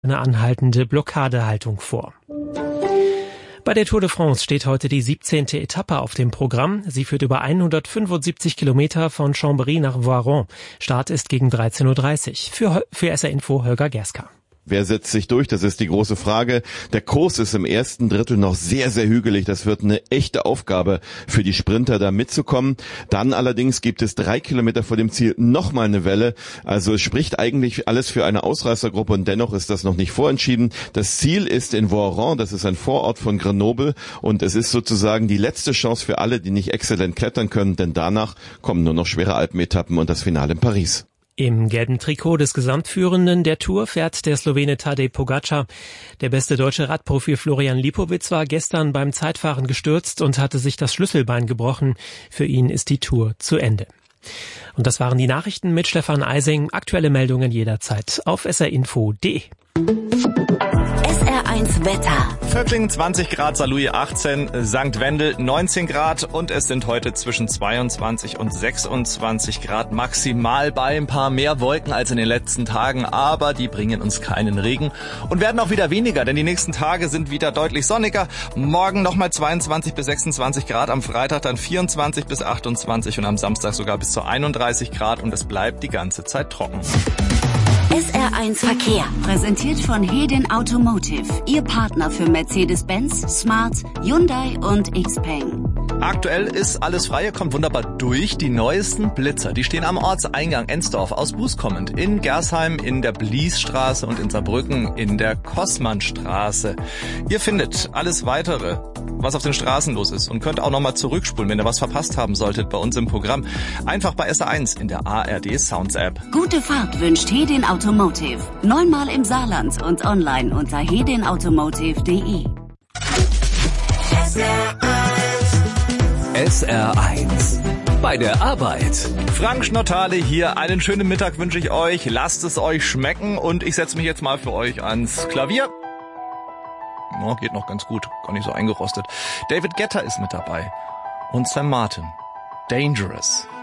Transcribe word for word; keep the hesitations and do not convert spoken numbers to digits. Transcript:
eine anhaltende Blockadehaltung vor. Bei der Tour de France steht heute die siebzehnte Etappe auf dem Programm. Sie führt über hundertfünfundsiebzig Kilometer von Chambéry nach Voiron. Start ist gegen dreizehn Uhr dreißig. Für, für S R Info Holger Gerska. Wer setzt sich durch? Das ist die große Frage. Der Kurs ist im ersten Drittel noch sehr, sehr hügelig. Das wird eine echte Aufgabe für die Sprinter, da mitzukommen. Dann allerdings gibt es drei Kilometer vor dem Ziel nochmal eine Welle. Also es spricht eigentlich alles für eine Ausreißergruppe und dennoch ist das noch nicht vorentschieden. Das Ziel ist in Voiron, das ist ein Vorort von Grenoble und es ist sozusagen die letzte Chance für alle, die nicht exzellent klettern können, denn danach kommen nur noch schwere Alpenetappen und das Finale in Paris. Im gelben Trikot des Gesamtführenden der Tour fährt der Slowene Tadej Pogačar. Der beste deutsche Radprofi Florian Lipowitz war gestern beim Zeitfahren gestürzt und hatte sich das Schlüsselbein gebrochen. Für ihn ist die Tour zu Ende. Und das waren die Nachrichten mit Stefan Eising. Aktuelle Meldungen jederzeit auf s r info punkt d e. S R eins Wetter. Vöcklingen zwanzig Grad, Saarlouis achtzehn, Sankt Wendel neunzehn Grad und es sind heute zwischen zweiundzwanzig und sechsundzwanzig Grad maximal bei ein paar mehr Wolken als in den letzten Tagen, aber die bringen uns keinen Regen und werden auch wieder weniger, denn die nächsten Tage sind wieder deutlich sonniger. Morgen nochmal zweiundzwanzig bis sechsundzwanzig Grad, am Freitag dann vierundzwanzig bis achtundzwanzig und am Samstag sogar bis zu einunddreißig Grad und es bleibt die ganze Zeit trocken. S R eins Verkehr, präsentiert von Hedin Automotive, Ihr Partner für Mercedes-Benz, Smart, Hyundai und Xpeng. Aktuell ist alles frei, ihr kommt wunderbar durch. Die neuesten Blitzer, die stehen am Ortseingang Ensdorf aus Buß kommend, in Gersheim, in der Bliesstraße und in Saarbrücken in der Kossmannstraße. Ihr findet alles Weitere, was auf den Straßen los ist und könnt auch nochmal zurückspulen, wenn ihr was verpasst haben solltet bei uns im Programm. Einfach bei S R eins in der A R D Sounds App. Gute Fahrt wünscht Hedin Automotive. Neunmal im Saarland und online unter hedin automotive punkt de. S R eins bei der Arbeit. Frank Schnottale hier. Einen schönen Mittag wünsche ich euch. Lasst es euch schmecken und ich setze mich jetzt mal für euch ans Klavier. Oh, geht noch ganz gut, gar nicht so eingerostet. David Guetta ist mit dabei und Sam Martin. Dangerous.